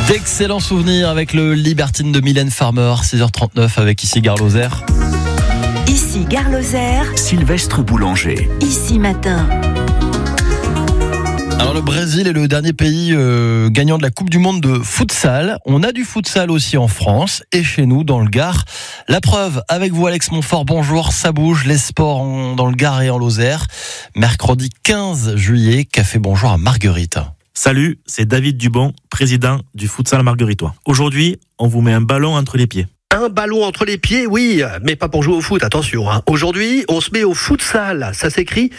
D'excellents souvenirs avec le Libertine de Mylène Farmer, 6h39 avec Ici Gare Lozère. Ici Gare Lozère. Sylvestre Boulanger. Ici Matin. Alors le Brésil est le dernier pays gagnant de la Coupe du Monde de futsal. On a du futsal aussi en France et chez nous dans le Gard. La preuve avec vous Alex Montfort, bonjour, ça bouge, les sports dans le Gard et en Lozère. Mercredi 15 juillet, café bonjour à Marguerite. Salut, c'est David Dubon, président du futsal margueritois. Aujourd'hui, on vous met un ballon entre les pieds. Un ballon entre les pieds, oui, mais pas pour jouer au foot, attention. Aujourd'hui, on se met au futsal. Ça s'écrit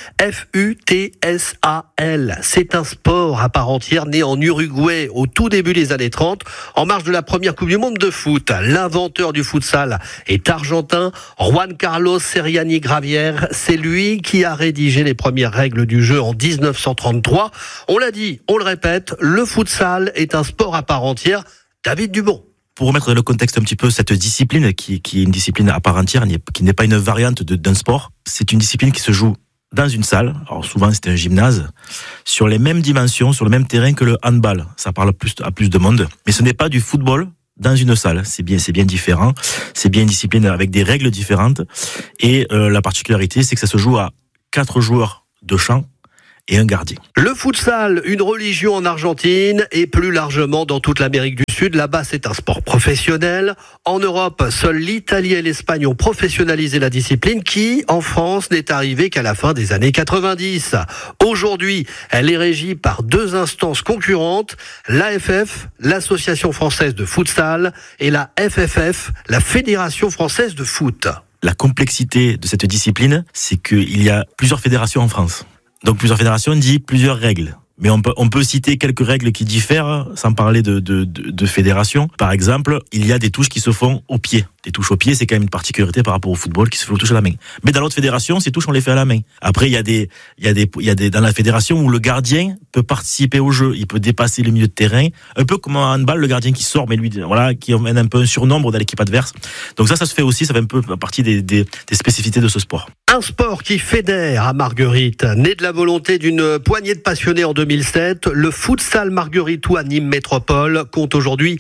F-U-T-S-A-L. C'est un sport à part entière né en Uruguay au tout début des années 30, en marge de la première Coupe du Monde de foot. L'inventeur du futsal est argentin, Juan Carlos Seriani Gravier. C'est lui qui a rédigé les premières règles du jeu en 1933. On l'a dit, on le répète, le futsal est un sport à part entière. David Dubon. Pour remettre dans le contexte un petit peu cette discipline, qui est une discipline à part entière, qui n'est pas une variante d'un sport, c'est une discipline qui se joue dans une salle, alors souvent c'est un gymnase, sur les mêmes dimensions, sur le même terrain que le handball. Ça parle à plus de monde, mais ce n'est pas du football dans une salle, c'est bien différent, c'est bien une discipline avec des règles différentes, et la particularité c'est que ça se joue à 4 joueurs de champ et un gardien. Le futsal, une religion en Argentine et plus largement dans toute l'Amérique du Sud. Là-bas, c'est un sport professionnel. En Europe, seuls l'Italie et l'Espagne ont professionnalisé la discipline qui, en France, n'est arrivée qu'à la fin des années 90. Aujourd'hui, elle est régie par 2 instances concurrentes, l'AFF, l'Association française de futsal, et la FFF, la Fédération française de foot. La complexité de cette discipline, c'est qu'il y a plusieurs fédérations en France. Donc plusieurs fédérations dit plusieurs règles. Mais on peut citer quelques règles qui diffèrent sans parler de fédération. Par exemple, il y a des touches qui se font au pied. Des touches au pied, c'est quand même une particularité par rapport au football qui se fait aux touches à la main. Mais dans l'autre fédération, ces touches, on les fait à la main. Après, il y a des dans la fédération où le gardien peut participer au jeu. Il peut dépasser le milieu de terrain. Un peu comme en handball, le gardien qui sort, mais lui, voilà, qui emmène un peu un surnombre dans l'équipe adverse. Donc ça se fait aussi, ça fait un peu partie des spécificités de ce sport. Un sport qui fédère à Marguerite. Né de la volonté d'une poignée de passionnés en 2007, le futsal margueritois Nîmes Métropole compte aujourd'hui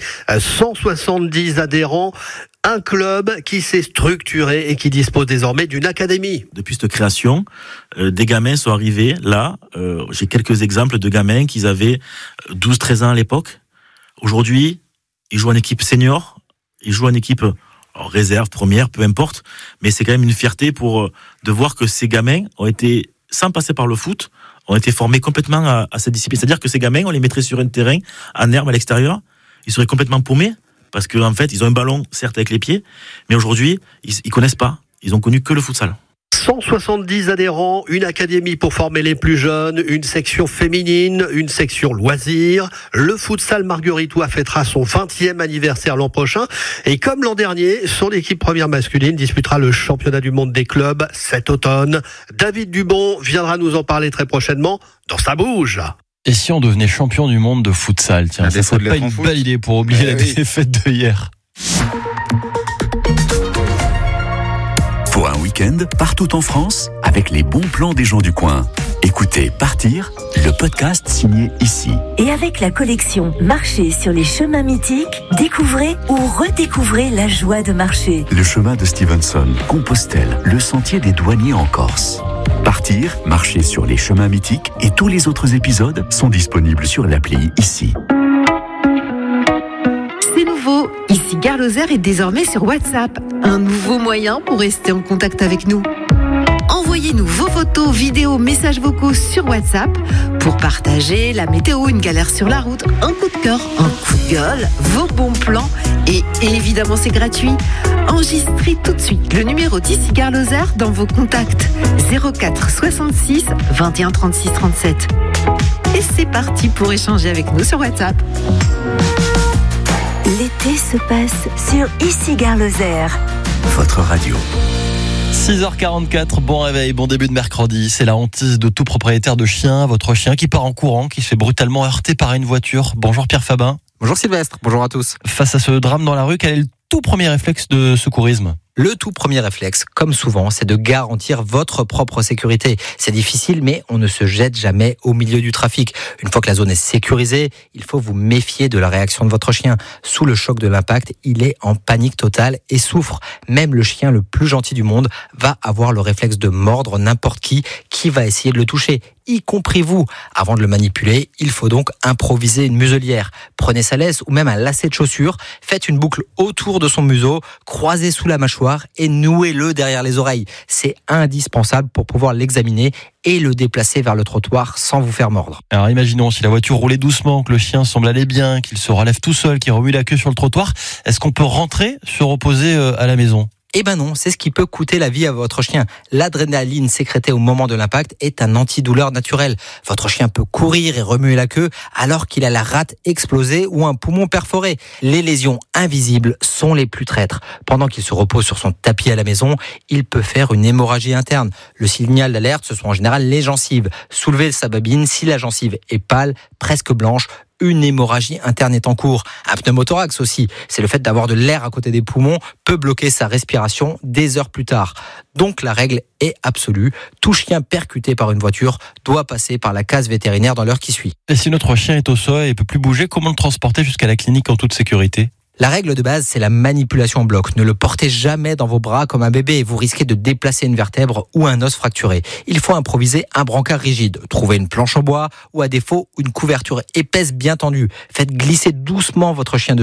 170 adhérents. Un club qui s'est structuré et qui dispose désormais d'une académie. Depuis cette création, des gamins sont arrivés là. J'ai quelques exemples de gamins qui avaient 12-13 ans à l'époque. Aujourd'hui, ils jouent en équipe senior, ils jouent en équipe réserve, première, peu importe. Mais c'est quand même une fierté de voir que ces gamins ont été, sans passer par le foot, ont été formés complètement à cette discipline. C'est-à-dire que ces gamins, on les mettrait sur un terrain, en herbe à l'extérieur, ils seraient complètement paumés. Parce qu'en fait, ils ont un ballon, certes avec les pieds, mais aujourd'hui, ils connaissent pas. Ils ont connu que le futsal. 170 adhérents, une académie pour former les plus jeunes, une section féminine, une section loisirs. Le futsal margueritois fêtera son 20e anniversaire l'an prochain. Et comme l'an dernier, son équipe première masculine disputera le championnat du monde des clubs cet automne. David Dubon viendra nous en parler très prochainement dans Ça bouge. Et si on devenait champion du monde de futsal, tiens, ça serait pas une belle idée pour oublier la défaite de hier. Pour un week-end, partout en France, avec les bons plans des gens du coin. Écoutez Partir, le podcast signé Ici. Et avec la collection Marcher sur les chemins mythiques, découvrez ou redécouvrez la joie de marcher. Le chemin de Stevenson, Compostelle, le sentier des douaniers en Corse. Partir, marcher sur les chemins mythiques et tous les autres épisodes sont disponibles sur l'appli Ici. C'est nouveau, Ici Gare Lozère est désormais sur WhatsApp. Un nouveau moyen pour rester en contact avec nous. Envoyez-nous vos photos, vidéos, messages vocaux sur WhatsApp pour partager la météo, une galère sur la route, un coup de cœur, un coup de gueule, vos bons plans. Et évidemment, c'est gratuit. Enregistrez tout de suite le numéro d'Ici Gare Lozère dans vos contacts 04 66 21 36 37. Et c'est parti pour échanger avec nous sur WhatsApp. L'été se passe sur Ici Gare Lozère. Votre radio. 6h44, bon réveil, bon début de mercredi. C'est la hantise de tout propriétaire de chien. Votre chien qui part en courant, qui se fait brutalement heurter par une voiture. Bonjour Pierre Fabin. Bonjour Sylvestre, bonjour à tous. Face à ce drame dans la rue, quel est le tout premier réflexe de secourisme ? Le tout premier réflexe, comme souvent, c'est de garantir votre propre sécurité. C'est difficile, mais on ne se jette jamais au milieu du trafic. Une fois que la zone est sécurisée, il faut vous méfier de la réaction de votre chien. Sous le choc de l'impact, il est en panique totale et souffre. Même le chien le plus gentil du monde va avoir le réflexe de mordre n'importe qui va essayer de le toucher, y compris vous. Avant de le manipuler, il faut donc improviser une muselière. Prenez sa laisse ou même un lacet de chaussure, faites une boucle autour de son museau, croisez sous la mâchoire et nouez-le derrière les oreilles. C'est indispensable pour pouvoir l'examiner et le déplacer vers le trottoir sans vous faire mordre. Alors imaginons si la voiture roulait doucement, que le chien semble aller bien, qu'il se relève tout seul, qu'il remue la queue sur le trottoir, est-ce qu'on peut rentrer, se reposer à la maison ? Eh ben non, c'est ce qui peut coûter la vie à votre chien. L'adrénaline sécrétée au moment de l'impact est un antidouleur naturel. Votre chien peut courir et remuer la queue alors qu'il a la rate explosée ou un poumon perforé. Les lésions invisibles sont les plus traîtres. Pendant qu'il se repose sur son tapis à la maison, il peut faire une hémorragie interne. Le signal d'alerte, ce sont en général les gencives. Soulevez sa babine si la gencive est pâle, presque blanche. Une hémorragie interne est en cours. Un pneumothorax aussi. C'est le fait d'avoir de l'air à côté des poumons peut bloquer sa respiration des heures plus tard. Donc la règle est absolue. Tout chien percuté par une voiture doit passer par la case vétérinaire dans l'heure qui suit. Et si notre chien est au sol et peut plus bouger, comment le transporter jusqu'à la clinique en toute sécurité ? La règle de base, c'est la manipulation en bloc. Ne le portez jamais dans vos bras comme un bébé et vous risquez de déplacer une vertèbre ou un os fracturé. Il faut improviser un brancard rigide. Trouvez une planche en bois ou à défaut une couverture épaisse bien tendue. Faites glisser doucement votre chien dessus.